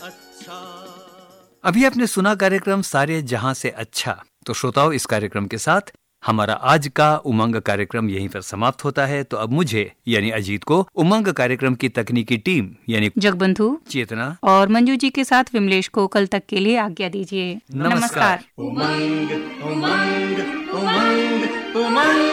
अभी आपने सुना कार्यक्रम सारे जहां से अच्छा। तो श्रोताओं, इस कार्यक्रम के साथ हमारा आज का उमंग कार्यक्रम यहीं पर समाप्त होता है। तो अब मुझे यानी अजीत को उमंग कार्यक्रम की तकनीकी टीम यानी जगबंधु, चेतना और मंजू जी के साथ विमलेश को कल तक के लिए आज्ञा दीजिए। नमस्कार। उमंग उमंग उमंग उमंग।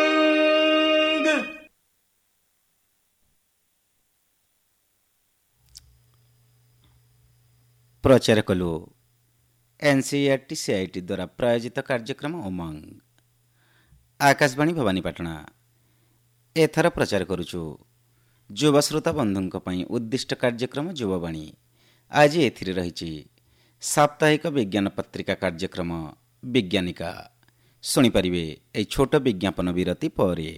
प्रचार कलु एनसीईआरटी सीआईटी द्वारा प्रायोजित कार्यक्रम उमंग। आकाशवाणी भवानीपाटना एथर प्रचार करुचु युवा श्रोता बंधुंक पई उद्दिष्ट कार्यक्रम युववाणी। आज एथिरे रहिछि साप्ताहिक विज्ञान पत्रिका कार्यक्रम विज्ञानिका। शुणी परिबे ए छोट विज्ञापन विरति परे।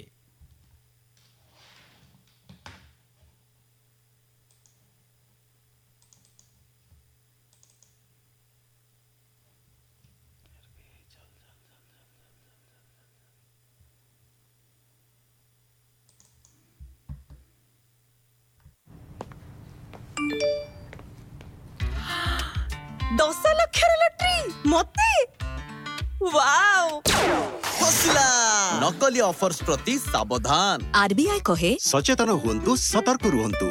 दस लाख लॉटरी मोते वाओ हौसला नकली ऑफर्स प्रति सावधान। आरबीआई कहे सचेतन हुंतु, सतर्क रुहंतु।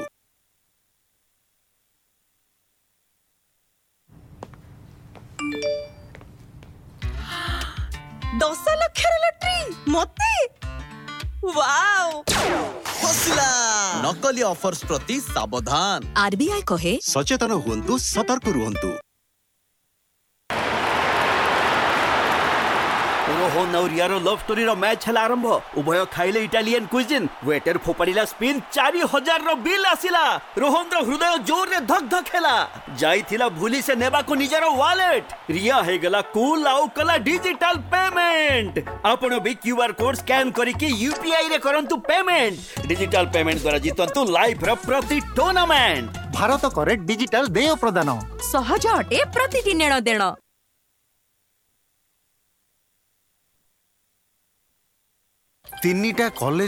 दस लाख लॉटरी मोते वाओ हौसला नकली ऑफर्स प्रति सावधान। आरबीआई कहे सचेतन हुंतु, सतर्क रुहंतु। रोहन और यारो लव स्टोरी रो मैच हला आरंभ। उभय खाइले इटालियन क्विजिन। वेटर फोपाड़िला स्पिन 4000 रो बिल आसिला। रोहन रो हृदय जोर रे धक धक हेला। जाइथिला भूली से नेबा को निजरो वॉलेट। रिया हे गला कूल आउ कला डिजिटल पेमेंट। आपण भी क्यूआर कोड स्कैन करी कि यूपीआई रे करंतु पेमेंट। डिजिटल पेमेंट द्वारा जितंतु लाइफ रो प्रति टूर्नामेंट। भारत करे डिजिटल देय प्रदान सहज अटे प्रतिटी नेण देण। तीनिटा कॉलेज